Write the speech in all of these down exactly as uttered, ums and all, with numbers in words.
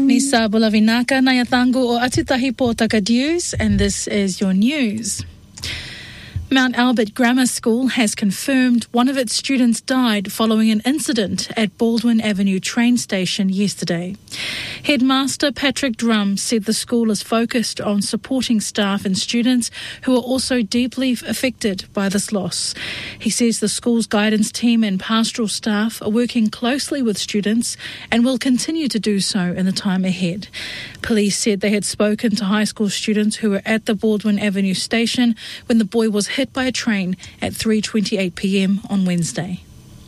Misa Bulavinaka Nayatangu o Atutahi Pōtaka News, and this is your news. Mount Albert Grammar School has confirmed one of its students died following an incident at Baldwin Avenue train station yesterday. Headmaster Patrick Drum said the school is focused on supporting staff and students who are also deeply affected by this loss. He says the school's guidance team and pastoral staff are working closely with students and will continue to do so in the time ahead. Police said they had spoken to high school students who were at the Baldwin Avenue station when the boy was hit by a train at three twenty-eight p m on Wednesday.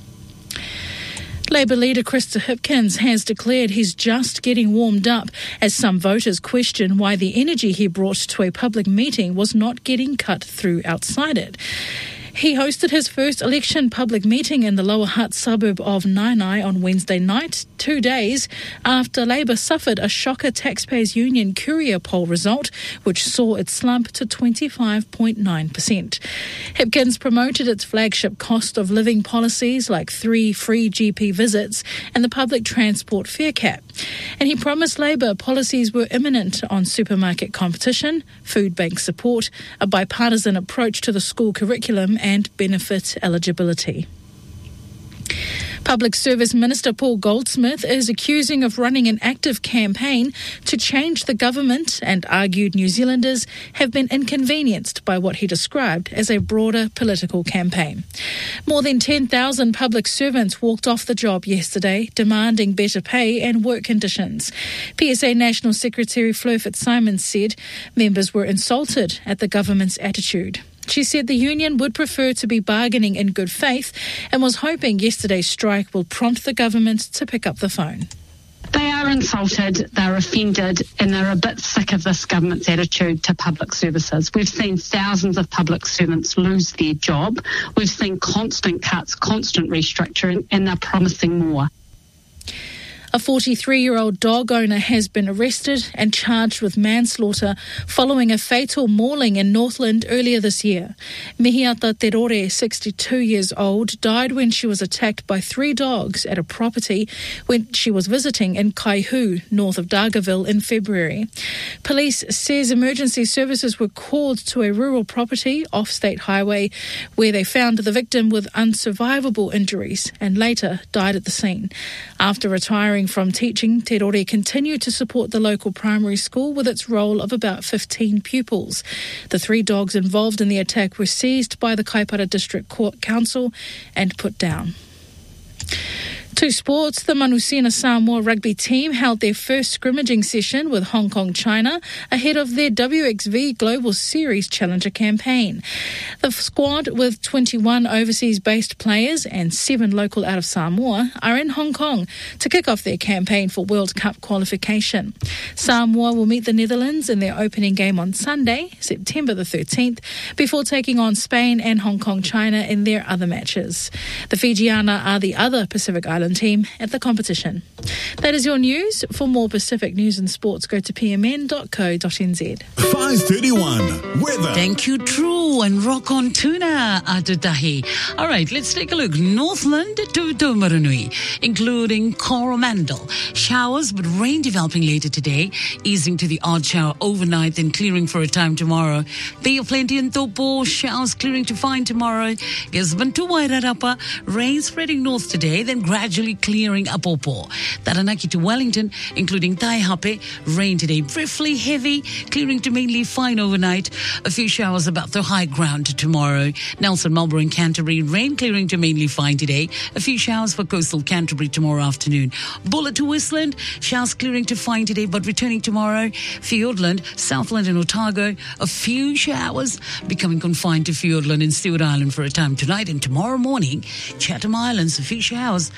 Labour leader Krista Hipkins has declared he's just getting warmed up as some voters question why the energy he brought to a public meeting was not getting cut through outside it. He hosted his first election public meeting in the Lower Hutt suburb of Nainai on Wednesday night, two days after Labour suffered a shocker Taxpayers Union Courier poll result, which saw it slump to twenty-five point nine percent. Hipkins promoted its flagship cost of living policies like three free G P visits and the public transport fare cap. And he promised Labour policies were imminent on supermarket competition, food bank support, a bipartisan approach to the school curriculum and benefit eligibility. Public Service Minister Paul Goldsmith is accusing of running an active campaign to change the government and argued New Zealanders have been inconvenienced by what he described as a broader political campaign. More than ten thousand public servants walked off the job yesterday, demanding better pay and work conditions. P S A National Secretary Fleur Fitzsimons said members were insulted at the government's attitude. She said the union would prefer to be bargaining in good faith and was hoping yesterday's strike will prompt the government to pick up the phone. They are insulted, they're offended, and they're a bit sick of this government's attitude to public services. We've seen thousands of public servants lose their job. We've seen constant cuts, constant restructuring, and they're promising more. A forty-three-year-old dog owner has been arrested and charged with manslaughter following a fatal mauling in Northland earlier this year. Mihiata Terore, sixty-two years old, died when she was attacked by three dogs at a property when she was visiting in Kaihu, north of Dargaville, in February. Police says emergency services were called to a rural property off State Highway where they found the victim with unsurvivable injuries and later died at the scene. After retiring from teaching, Terore continued to support the local primary school with its role of about fifteen pupils. The three dogs involved in the attack were seized by the Kaipara District Court Council and put down. To sports, the Manusina Samoa rugby team held their first scrimmaging session with Hong Kong China ahead of their W X V Global Series Challenger campaign. The squad, with twenty-one overseas-based players and seven local out of Samoa, are in Hong Kong to kick off their campaign for World Cup qualification. Samoa will meet the Netherlands in their opening game on Sunday, September the thirteenth, before taking on Spain and Hong Kong China in their other matches. The Fijiana are the other Pacific Island team at the competition. That is your news. For more Pacific news and sports, go to p m n dot co dot n z. five thirty-one weather. Thank you, True, and rock on tuna, Atutahi. All right, let's take a look. Northland to Taumarunui, including Coromandel. Showers, but rain developing later today, easing to the odd shower overnight, then clearing for a time tomorrow. Bay of Plenty and Topo, showers clearing to fine tomorrow. Gisborne to Wairarapa, rain spreading north today, then gradually clearing Apopo. Taranaki to Wellington, including Taihape, rain today briefly heavy, clearing to mainly fine overnight. A few showers about the high ground tomorrow. Nelson, Marlborough and Canterbury, rain clearing to mainly fine today. A few showers for coastal Canterbury tomorrow afternoon. Bulla to Whistland, showers clearing to fine today but returning tomorrow. Fiordland, Southland and Otago, a few showers becoming confined to Fiordland and Stewart Island for a time tonight and tomorrow morning. Chatham Islands, a few showers